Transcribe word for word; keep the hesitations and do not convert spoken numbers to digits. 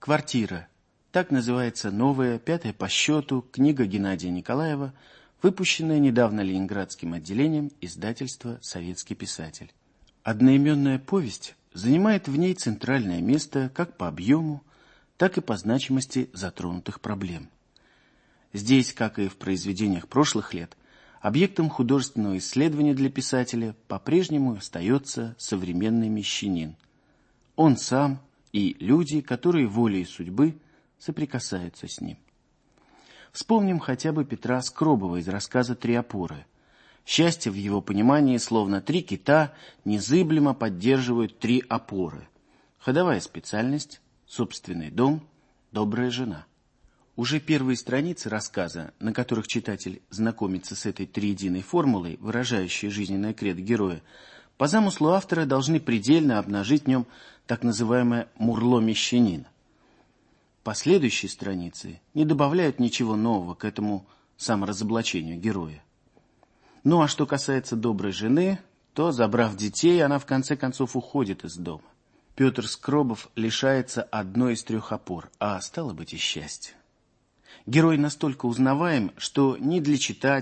Квартира. Так называется новая, пятая по счету, книга Геннадия Николаева, выпущенная недавно Ленинградским отделением издательства «Советский писатель». Одноименная повесть занимает в ней центральное место как по объему, так и по значимости затронутых проблем. Здесь, как и в произведениях прошлых лет, объектом художественного исследования для писателя по-прежнему остается современный мещанин. Он сам и люди, которые волей судьбы соприкасаются с ним. Вспомним хотя бы Петра Скробова из рассказа «Три опоры». Счастье в его понимании словно три кита незыблемо поддерживают три опоры. Ходовая специальность, собственный дом, добрая жена. Уже первые страницы рассказа, на которых читатель знакомится с этой триединой формулой, выражающей жизненное кредо героя, по замыслу автора должны предельно обнажить в нем так называемое «мурло мещанина». Последующие страницы не добавляют ничего нового к этому саморазоблачению героя. Ну а что касается доброй жены, то, забрав детей, она в конце концов уходит из дома. Петр Скробов лишается одной из трех опор, а стало быть и счастья. Герой настолько узнаваем, что ни для читателя,